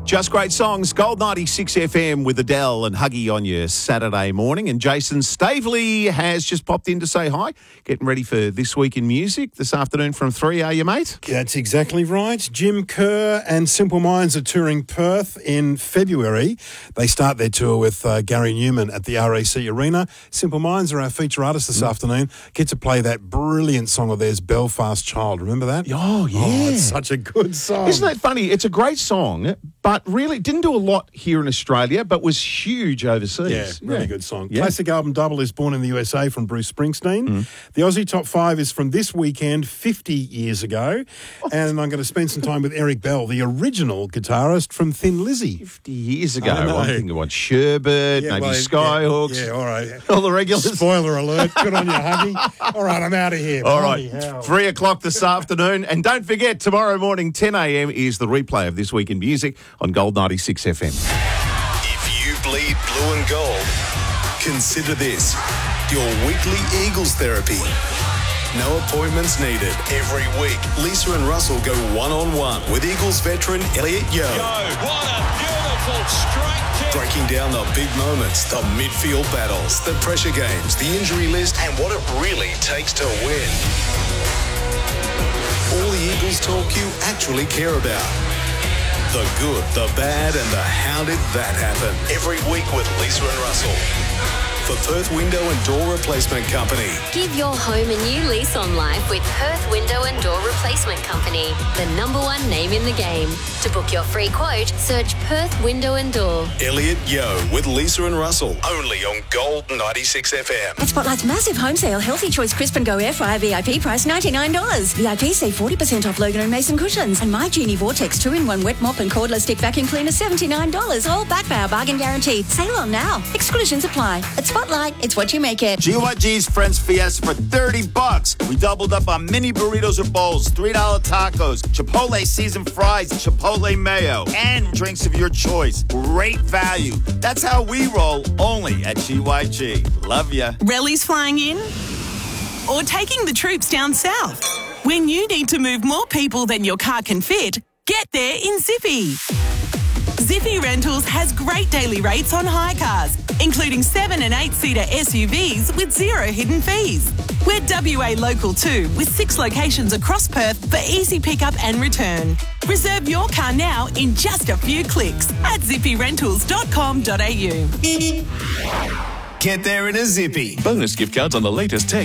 Just great songs. Gold 96 FM with Adele and Huggy on your Saturday morning. And Jason Stavely has just popped in to say hi. Getting ready for This Week in Music this afternoon from 3, are you, mate? That's exactly right. Jim Kerr and Simple Minds are touring Perth in February. They start their tour with Gary Newman at the RAC Arena. Simple Minds are our feature artists this afternoon. Get to play that brilliant song of theirs, Belfast Child. Remember that? Oh, yeah. Oh, it's such a good song. Isn't that funny? It's a great song, but really didn't do a lot here in Australia, but was huge overseas. Yeah, really good song. Yeah. Classic album Double is Born in the USA from Bruce Springsteen. The Aussie Top 5 is from this weekend 50 years ago. And I'm going to spend some time with Eric Bell, the original guitarist from Thin Lizzy. 50 years ago. I know. I'm thinking what, Sherbet, maybe Skyhooks. Yeah, all right. All the regulars. Spoiler alert. Good on you, Huggy. All right, I'm out of here. All Bloody right, hell. 3 o'clock this afternoon. And don't forget, tomorrow morning, 10 a.m. is the replay of This Week in Music on Gold 96 FM. If you bleed blue and gold, consider this your weekly Eagles therapy. No appointments needed. Every week, Lisa and Russell go one-on-one with Eagles veteran Elliot Yeo. What a beautiful straight kick. Breaking down the big moments, the midfield battles, the pressure games, the injury list, and what it really takes to win. All the Eagles talk you actually care about. The good, the bad, and the how did that happen. Every week with Lisa and Russell. For Perth Window and Door Replacement Company. Give your home a new lease on life with Perth Window and Door Replacement Company, the #1 name in the game. To book your free quote, search Perth Window and Door. Elliot Yeo with Lisa and Russell, only on Gold 96 FM. At Spotlight's massive home sale, Healthy Choice Crisp and Go Air Fryer VIP price $99. VIP save 40% off Logan and Mason cushions. And My Genie Vortex 2-in-1 wet mop and cordless stick vacuum cleaner $79. All backed by our bargain guarantee. Sale on now. Exclusions apply. At Spotlight, it's what you make it. GYG's Friends Fiesta for $30. We doubled up on mini burritos or bowls, $3 tacos, Chipotle seasoned fries, Chipotle mayo, and drinks of your choice. Great value. That's how we roll, only at GYG. Love ya. Rallies flying in? Or taking the troops down south? When you need to move more people than your car can fit, get there in Zippy. Zippy Rentals has great daily rates on hire cars, including 7 and 8-seater SUVs with zero hidden fees. We're WA local too, with 6 locations across Perth for easy pickup and return. Reserve your car now in just a few clicks at zippyrentals.com.au. Get there in a zippy. Bonus gift cards on the latest tech